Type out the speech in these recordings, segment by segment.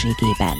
térségében.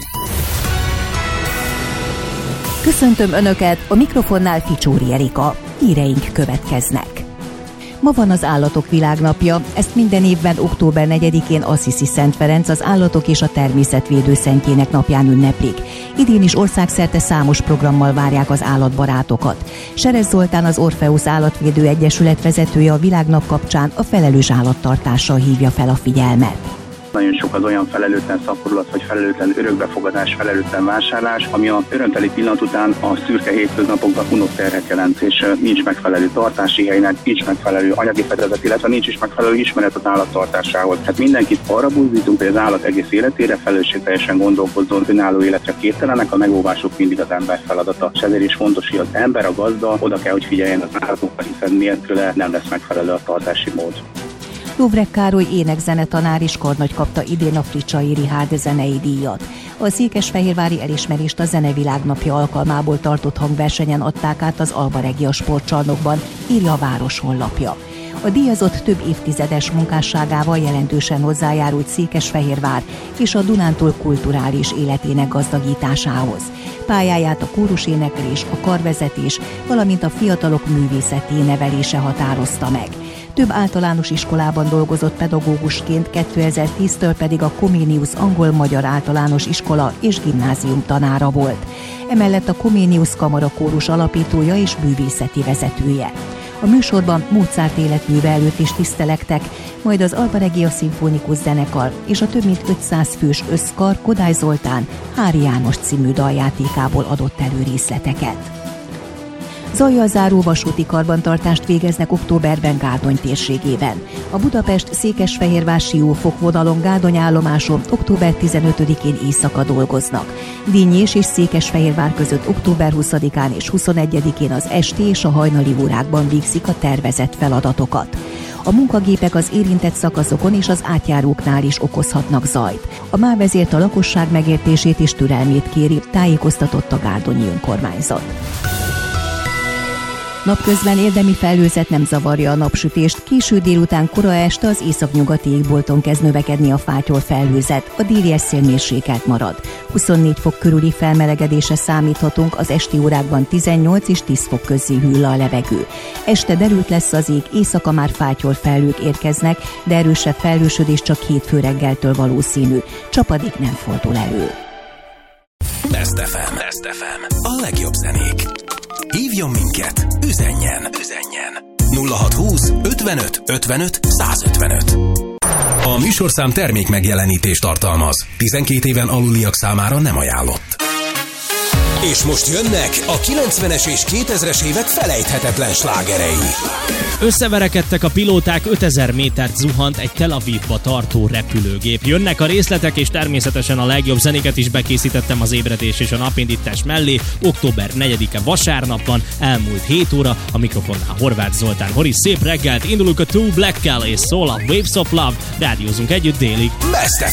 Köszöntöm Önöket, a mikrofonnál Ficsóri Erika. Híreink következnek. Ma van az Állatok Világnapja, ezt minden évben október 4-én Assisi Szent Ferenc, az állatok és a természetvédő szentjének napján ünneplik. Idén is országszerte számos programmal várják az állatbarátokat. Seres Zoltán, az Orpheus Állatvédő Egyesület vezetője a Világnap kapcsán a felelős állattartással hívja fel a figyelmet. Nagyon sok az olyan felelőtlen szaporulat, vagy felelőtlen örökbefogadás, felelőtlen vásárlás, ami a örömteli pillanat után a szürke hétköznapokban unott terhet jelent, és nincs megfelelő tartási helynek, nincs megfelelő anyagi fedezet, illetve nincs is megfelelő ismeret az állattartásához. Hát mindenkit arra buzdítunk, hogy az állat egész életére felelősségteljesen gondolkozzon, önálló életre képtelenek, a megóvások mindig az ember feladata. És ezért is fontos, hogy az ember, a gazda oda kell, hogy figyeljen az állatokra, hiszen nélküle nem lesz megfelelő a tartási mód. Lovrek Károly énekzenetanár is karnagy kapta idén a Fricsai Richárd zenei díjat. A székesfehérvári elismerést a Zenevilágnapja alkalmából tartott hangversenyen adták át az Alba Regia sportcsarnokban, írja a város honlapja. A díjazott több évtizedes munkásságával jelentősen hozzájárult Székesfehérvár és a Dunántúl kulturális életének gazdagításához. Pályáját a kóruséneklés, a karvezetés, valamint a fiatalok művészeti nevelése határozta meg. Több általános iskolában dolgozott pedagógusként, 2010-től pedig a Comenius angol-magyar általános iskola és gimnázium tanára volt. Emellett a Comenius Kamara kórus alapítója és művészeti vezetője. A műsorban Mozart életműve előtt is tisztelektek, majd az Alba Regia Szimfonikus Zenekar és a több mint 500 fős összkar Kodály Zoltán Hári János című daljátékából adott elő részleteket. Zajjal záró vasúti karbantartást végeznek októberben Gárdony térségében. A Budapest-Székesfehérvár-Siófok vonalon Gárdony állomáson október 15-én éjszaka dolgoznak. Dínyés és Székesfehérvár között október 20-án és 21-én az esti és a hajnali órákban végzik a tervezett feladatokat. A munkagépek az érintett szakaszokon és az átjáróknál is okozhatnak zajt. A mávvezért a lakosság megértését és türelmét kéri, tájékoztatott a gárdonyi önkormányzat. Napközben érdemi felhőzet nem zavarja a napsütést, késő délután, kora este az északnyugati égbolton kezd növekedni a fátyol felhőzet, a déli esszél mérsékelt marad. 24 fok körüli felmelegedésre számíthatunk, az esti órákban 18 és 10 fok közé hűl a levegő. Este derült lesz az ég, éjszaka már fátyol felhők érkeznek, de erősebb felhősödés csak hétfő reggeltől valószínű. Csapadék nem fordul elő. Best FM. A legjobb zenék. Hívjon minket, üzenjen 0620 55 55 155. A műsorszám termék megjelenítést tartalmaz. 12 éven aluliak számára nem ajánlott. És most jönnek a 90-es és 2000-es évek felejthetetlen slágerei. Összeverekedtek a pilóták, 5000 métert zuhant egy Tel Avivba tartó repülőgép. Jönnek a részletek, és természetesen a legjobb zenéket is bekészítettem az ébredés és a napindítás mellé. Október 4-e vasárnap van, elmúlt 7 óra, a mikrofonnál Horváth Zoltán. Hori, szép reggelt, indulunk a Two Black-kel és szól a Waves of Love, rádiózunk együtt délig. Best